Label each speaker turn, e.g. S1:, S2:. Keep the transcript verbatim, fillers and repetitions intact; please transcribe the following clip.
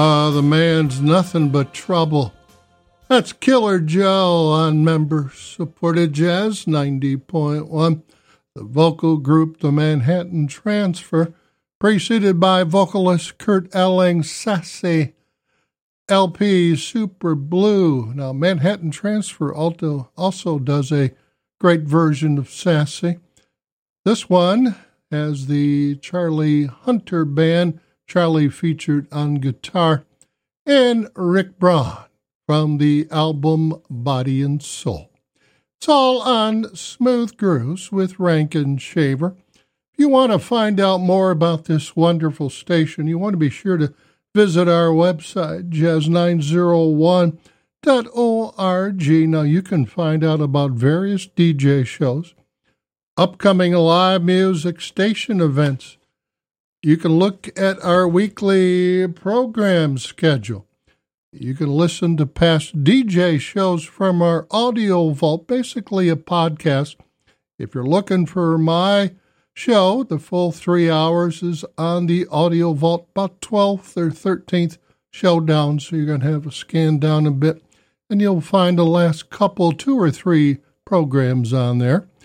S1: Uh, the man's nothing but trouble. That's Killer Joe on member-supported Jazz ninety point one. The vocal group, the Manhattan Transfer, preceded by vocalist Kurt Elling, Sassy, L P Super Blue. Now, Manhattan Transfer also, also does a great version of Sassy. This one has the Charlie Hunter Band, Charlie featured on guitar, and Rick Braun from the album Body and Soul. It's all on Smooth Grooves with Rankin Shaver. If you want to find out more about this wonderful station, you want to be sure to visit our website, jazz nine oh one dot org. Now, you can find out about various D J shows, upcoming live music station events. You can look at our weekly program schedule. You can listen to past D J shows from our audio vault, basically a podcast. If you're looking for my show, the full three hours is on the audio vault, about twelfth or thirteenth show down, so you're going to have a scan down a bit, and you'll find the last couple, two or three programs on there.